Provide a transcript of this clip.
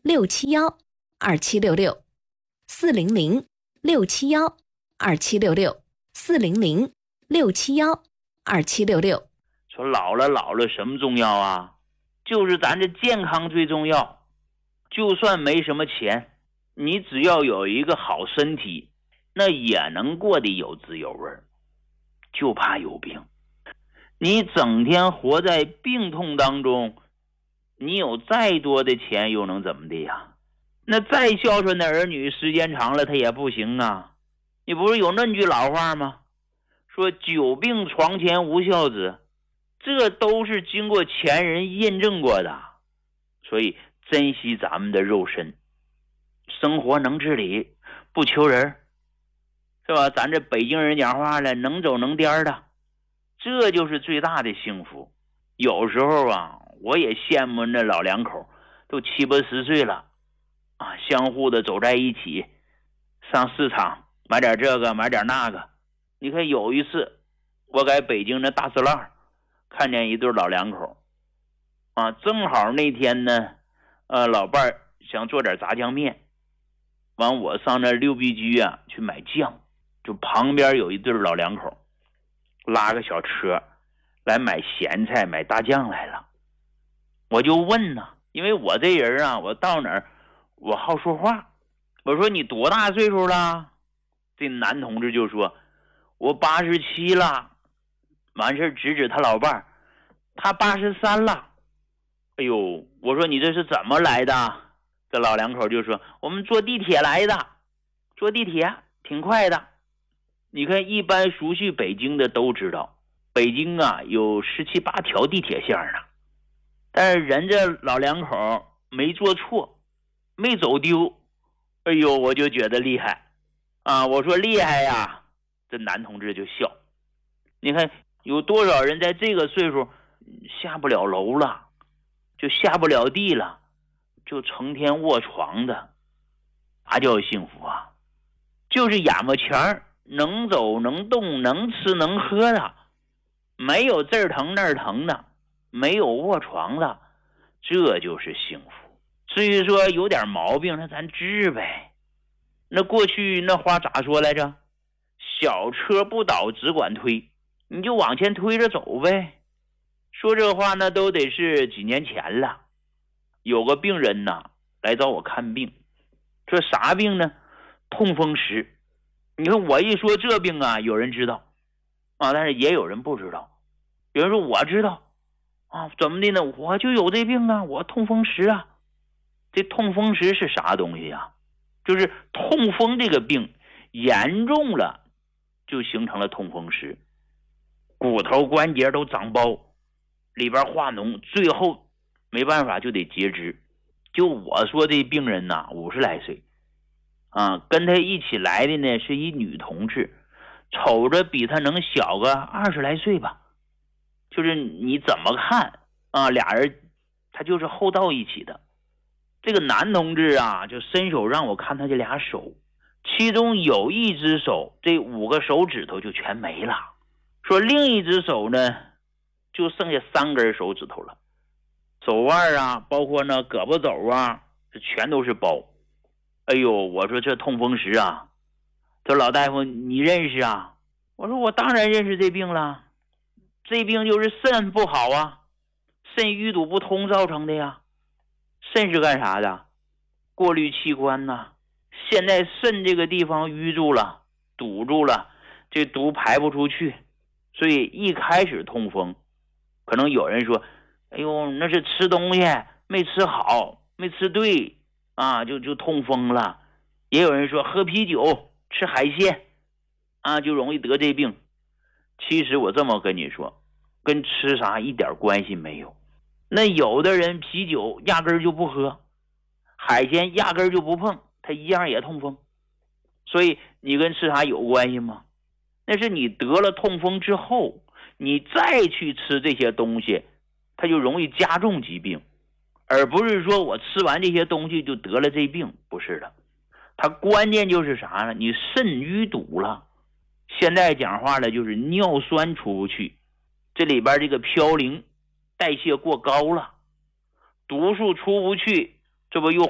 ，400-671-2766，400-671-2766，400-671-2766。 说老了什么重要啊？就是咱这健康最重要。就算没什么钱，你只要有一个好身体，那也能过得有滋有味。就怕有病，你整天活在病痛当中，你有再多的钱又能怎么的呀？那再孝顺的儿女，时间长了他也不行啊。你不是有那句老话吗？说久病床前无孝子，这都是经过前人验证过的。所以珍惜咱们的肉身，生活能自理，不求人，是吧？咱这北京人讲话了，能走能颠的，这就是最大的幸福。有时候啊，我也羡慕那老两口，都70、80岁了啊，相互的走在一起，上市场买点这个买点那个。你看有一次我在北京的大石栏看见一对老两口啊，正好那天呢老伴儿想做点炸酱面，完我上那六必居啊去买酱，就旁边有一对老两口拉个小车来买咸菜买大酱来了。我就问呢，因为我这人啊，我到哪儿我好说话，我说你多大岁数了？这男同志就说我87了。完事指指他老伴儿，他83了。哎呦，我说你这是怎么来的？这老两口就说我们坐地铁来的，坐地铁挺快的。你看一般熟悉北京的都知道，北京啊有17、8条地铁线呢，但是人这老两口没坐错，没走丢。哎呦，我就觉得厉害啊！我说厉害呀，这男同志就笑。你看有多少人在这个岁数下不了楼了，就下不了地了，就成天卧床的，啥叫幸福啊？就是眼巴前能走能动能吃能喝的，没有这儿疼那儿疼的，没有卧床的，这就是幸福。至于说有点毛病，那咱治呗。那过去那话咋说来着？小车不倒只管推，你就往前推着走呗。说这话呢都得是几年前了。有个病人呢来找我看病，这啥病呢？痛风石。你看我一说这病啊，有人知道啊，但是也有人不知道。有人说我知道啊，怎么的呢？我就有这病啊，我痛风石啊。这痛风石是啥东西啊？就是痛风这个病严重了，就形成了痛风石，骨头关节都长包，里边化脓，最后没办法就得截肢。就我说这病人呐，50来岁啊，跟他一起来的呢是一女同志，瞅着比他能小个20来岁吧。就是你怎么看啊，俩人他就是厚道一起的。这个男同志啊，就伸手让我看他这俩手，其中有一只手这5个手指头就全没了，说另一只手呢就剩下3根手指头了，手腕啊包括那胳膊肘啊这全都是包。哎呦，我说这痛风石啊，这老大夫你认识啊？我说我当然认识这病了，这病就是肾不好啊，肾淤堵不通造成的呀。肾是干啥的？过滤器官呐。现在肾这个地方淤住了，堵住了，这毒排不出去，所以一开始痛风，可能有人说，哎呦，那是吃东西没吃好，没吃对啊，就痛风了。也有人说喝啤酒、吃海鲜啊，就容易得这病。其实我这么跟你说，跟吃啥一点关系没有。那有的人啤酒压根儿就不喝，海鲜压根儿就不碰，他一样也痛风。所以你跟吃啥有关系吗？那是你得了痛风之后，你再去吃这些东西，它就容易加重疾病，而不是说我吃完这些东西就得了这病，不是的。它关键就是啥呢？你肾淤堵了，现在讲话了就是尿酸出不去，这里边这个嘌呤代谢过高了，毒素出不去，这不又